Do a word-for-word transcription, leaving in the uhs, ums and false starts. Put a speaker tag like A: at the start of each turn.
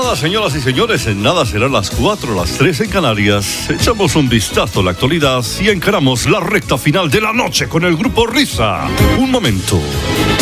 A: nada, señoras y señores, en nada serán las cuatro, las tres en Canarias. Echamos un vistazo a la actualidad y encaramos la recta final de la noche con el Grupo Risa. Un momento.